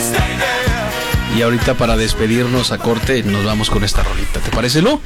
Y ahorita para despedirnos a corte nos vamos con esta rolita, ¿te parece, Lu?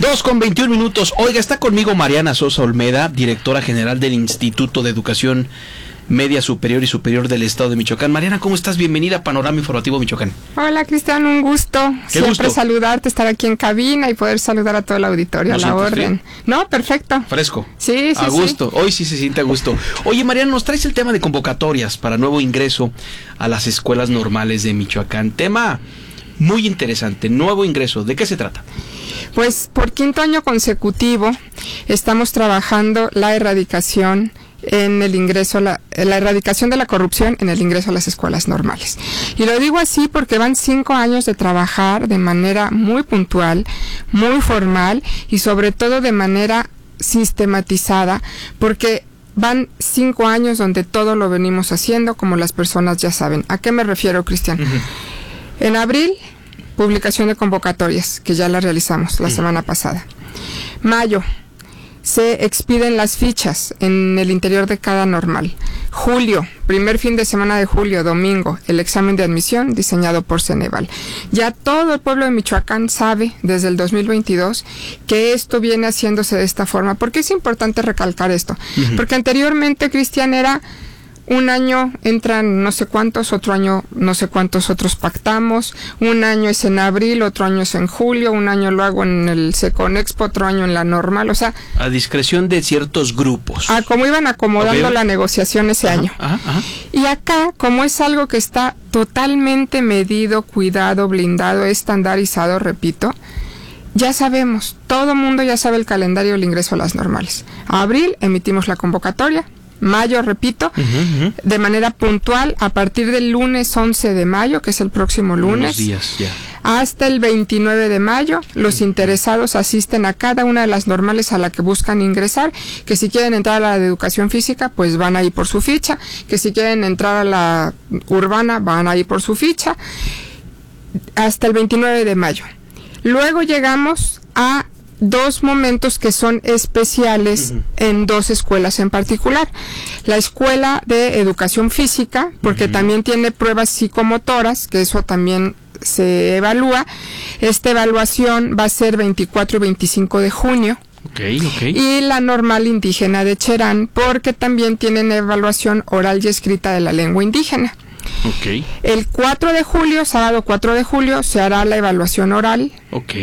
2:21. Oiga, está conmigo Mariana Sosa Olmeda, directora general del Instituto de Educación Media Superior y Superior del Estado de Michoacán. Mariana, ¿cómo estás? Bienvenida a Panorama Informativo Michoacán. Hola, Cristian, un gusto. Siempre saludarte, estar aquí en cabina y poder saludar a todo el auditorio, a la orden. Frío? No, perfecto. Fresco. Sí, a gusto. Hoy sí se siente a gusto. Oye, Mariana, nos traes el tema de convocatorias para nuevo ingreso a las escuelas normales de Michoacán. Tema muy interesante, nuevo ingreso. ¿De qué se trata? Pues por quinto año consecutivo estamos trabajando la erradicación en el ingreso, la erradicación de la corrupción en el ingreso a las escuelas normales. Y lo digo así porque van 5 años de trabajar de manera muy puntual, muy formal y sobre todo de manera sistematizada, porque van 5 años donde todo lo venimos haciendo como las personas ya saben. ¿A qué me refiero, Cristian? En abril, publicación de convocatorias, que ya la realizamos la semana pasada. Mayo, se expiden las fichas en el interior de cada normal. Julio, primer fin de semana de julio, domingo, el examen de admisión diseñado por Ceneval. Ya todo el pueblo de Michoacán sabe desde el 2022 que esto viene haciéndose de esta forma. ¿Por qué es importante recalcar esto? Porque anteriormente, Cristian, era un año entran no sé cuántos, otro año no sé cuántos otros pactamos, un año es en abril, otro año es en julio, un año lo hago en el Seconexpo, otro año en la normal, o sea, a discreción de ciertos grupos. A como iban acomodando la negociación ese año. Y acá, como es algo que está totalmente medido, cuidado, blindado, estandarizado, repito, ya sabemos, todo mundo ya sabe el calendario del ingreso a las normales. A abril emitimos la convocatoria. Mayo, repito, de manera puntual, a partir del lunes 11 de mayo, que es el próximo lunes, días, ya. Hasta el 29 de mayo, los interesados asisten a cada una de las normales a la que buscan ingresar, que si quieren entrar a la de educación física, pues van ahí por su ficha, que si quieren entrar a la urbana, van ahí por su ficha, hasta el 29 de mayo. Luego llegamos a 2 momentos que son especiales en 2 escuelas en particular. La escuela de educación física, porque también tiene pruebas psicomotoras, que eso también se evalúa. Esta evaluación va a ser 24 y 25 de junio. Y la normal indígena de Cherán, porque también tienen evaluación oral y escrita de la lengua indígena. El 4 de julio, sábado 4 de julio, se hará la evaluación oral.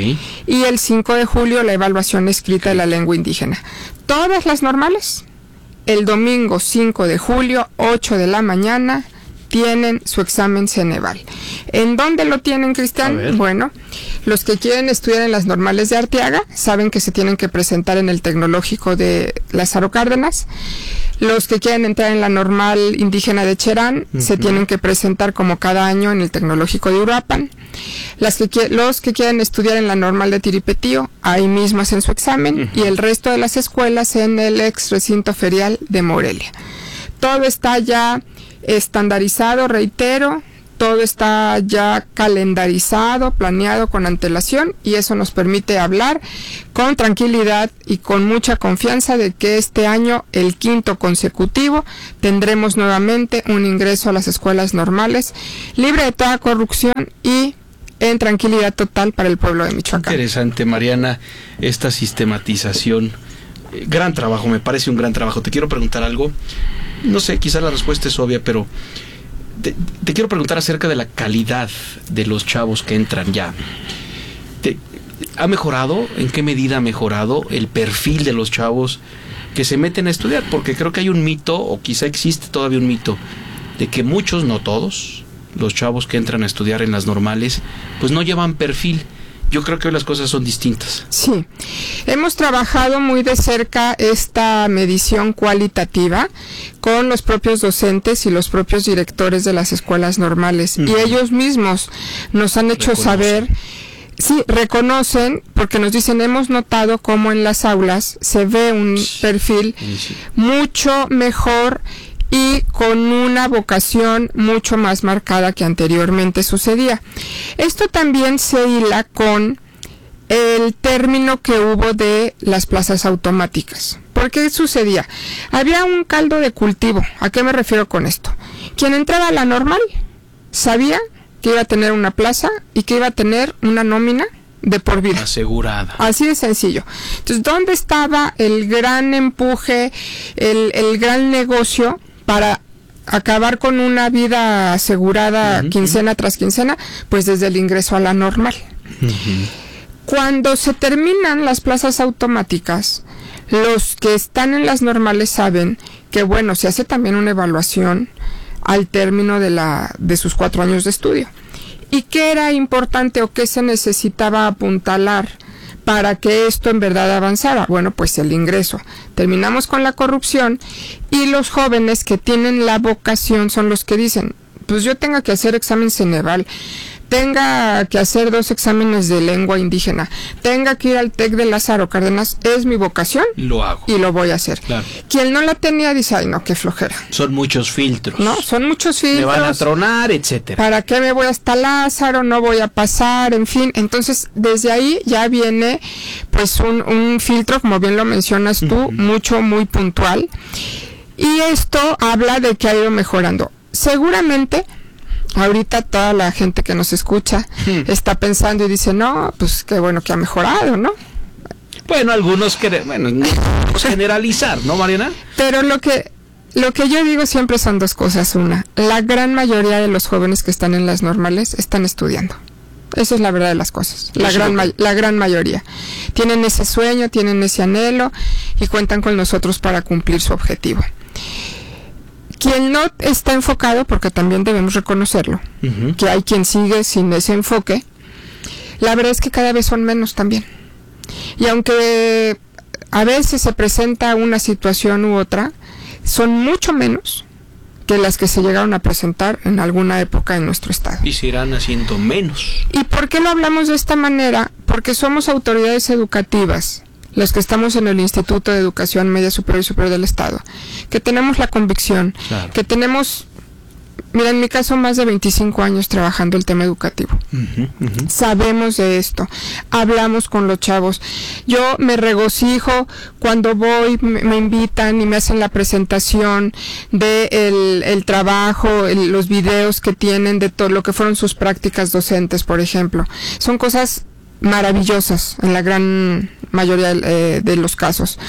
Y el 5 de julio la evaluación escrita de la lengua indígena. Todas las normales, el domingo 5 de julio, 8 de la mañana, tienen su examen Ceneval. ¿En dónde lo tienen, Cristian? Bueno, los que quieren estudiar en las normales de Arteaga saben que se tienen que presentar en el Tecnológico de Lázaro Cárdenas. Los que quieren entrar en la normal indígena de Cherán se tienen que presentar como cada año en el Tecnológico de Uruapan. Los que quieren estudiar en la normal de Tiripetío, ahí mismo hacen su examen, y el resto de las escuelas en el ex recinto ferial de Morelia. Todo está ya estandarizado, reitero, todo está ya calendarizado, planeado con antelación, y eso nos permite hablar con tranquilidad y con mucha confianza de que este año, el 5º consecutivo, tendremos nuevamente un ingreso a las escuelas normales libre de toda corrupción y en tranquilidad total para el pueblo de Michoacán. Interesante, Mariana, esta sistematización. Gran trabajo, me parece un gran trabajo. Te quiero preguntar algo, no sé, quizás la respuesta es obvia, pero te quiero preguntar acerca de la calidad de los chavos que entran ya. ¿Ha mejorado? ¿En qué medida ha mejorado el perfil de los chavos que se meten a estudiar? Porque creo que hay un mito, o quizá existe todavía un mito, de que muchos, no todos, los chavos que entran a estudiar en las normales, pues no llevan perfil. Yo creo que hoy las cosas son distintas. Sí, hemos trabajado muy de cerca esta medición cualitativa con los propios docentes y los propios directores de las escuelas normales, y ellos mismos nos han hecho saber, sí, reconocen, porque nos dicen, hemos notado cómo en las aulas se ve un perfil mucho mejor y con una vocación mucho más marcada que anteriormente sucedía. Esto también se hila con el término que hubo de las plazas automáticas. ¿Por qué sucedía? Había un caldo de cultivo. ¿A qué me refiero con esto? Quien entraba a la normal sabía que iba a tener una plaza y que iba a tener una nómina de por vida. Asegurada. Así de sencillo. Entonces, ¿dónde estaba el gran empuje, el gran negocio para acabar con una vida asegurada quincena tras quincena? Pues desde el ingreso a la normal. Cuando se terminan las plazas automáticas, los que están en las normales saben que, bueno, se hace también una evaluación al término de sus 4 años de estudio. ¿Y qué era importante o qué se necesitaba apuntalar para que esto en verdad avanzara? Bueno, pues el ingreso. Terminamos con la corrupción y los jóvenes que tienen la vocación son los que dicen, pues yo tengo que hacer examen Ceneval, tenga que hacer 2 exámenes de lengua indígena, tenga que ir al TEC de Lázaro Cárdenas, es mi vocación. Lo hago. Y lo voy a hacer. Claro. Quien no la tenía dice, ay no, qué flojera. Son muchos filtros. No, son muchos filtros. Me van a tronar, etcétera. ¿Para qué me voy hasta Lázaro? No voy a pasar, en fin. Entonces, desde ahí ya viene pues un filtro, como bien lo mencionas tú, muy puntual. Y esto habla de que ha ido mejorando. Seguramente ahorita toda la gente que nos escucha está pensando y dice, no, pues qué bueno que ha mejorado, ¿no? Bueno, algunos no generalizar, ¿no, Mariana? Pero lo que yo digo siempre son 2 cosas. Una, la gran mayoría de los jóvenes que están en las normales están estudiando. Esa es la verdad de las cosas. La gran mayoría. Tienen ese sueño, tienen ese anhelo y cuentan con nosotros para cumplir su objetivo. Quien no está enfocado, porque también debemos reconocerlo, que hay quien sigue sin ese enfoque, la verdad es que cada vez son menos también. Y aunque a veces se presenta una situación u otra, son mucho menos que las que se llegaron a presentar en alguna época en nuestro estado. Y se irán haciendo menos. ¿Y por qué lo hablamos de esta manera? Porque somos autoridades educativas, los que estamos en el Instituto de Educación Media Superior y Superior del Estado, que tenemos la convicción, que tenemos, mira, en mi caso más de 25 años trabajando el tema educativo. Sabemos de esto, hablamos con los chavos. Yo me regocijo cuando voy, me invitan y me hacen la presentación de el trabajo, los videos que tienen de todo lo que fueron sus prácticas docentes, por ejemplo. Son cosas maravillosas en la gran mayoría de los casos.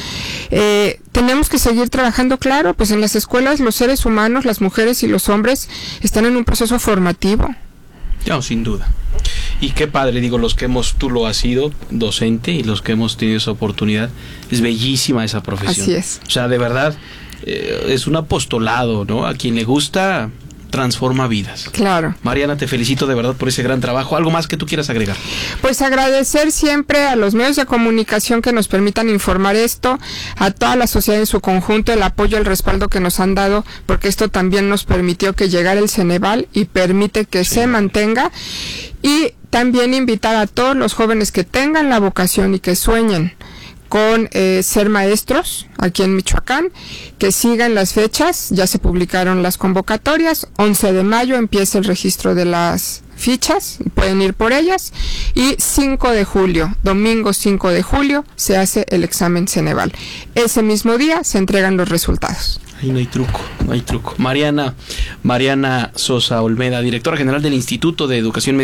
Tenemos que seguir trabajando, claro, pues en las escuelas los seres humanos, las mujeres y los hombres están en un proceso formativo. No, sin duda. Y qué padre, digo, tú lo has sido docente y los que hemos tenido esa oportunidad, es bellísima esa profesión. Así es. O sea, de verdad, es un apostolado, ¿no? A quien le gusta, transforma vidas. Claro. Mariana, te felicito de verdad por ese gran trabajo. ¿Algo más que tú quieras agregar? Pues agradecer siempre a los medios de comunicación que nos permitan informar esto, a toda la sociedad en su conjunto, el apoyo, el respaldo que nos han dado, porque esto también nos permitió que llegara el Ceneval y permite que se mantenga. Y también invitar a todos los jóvenes que tengan la vocación y que sueñen con ser maestros aquí en Michoacán, que sigan las fechas. Ya se publicaron las convocatorias. 11 de mayo empieza el registro de las fichas, pueden ir por ellas, y 5 de julio, domingo 5 de julio, se hace el examen Ceneval. Ese mismo día se entregan los resultados. Ahí no hay truco, no hay truco. Mariana Sosa Olmeda, directora general del Instituto de Educación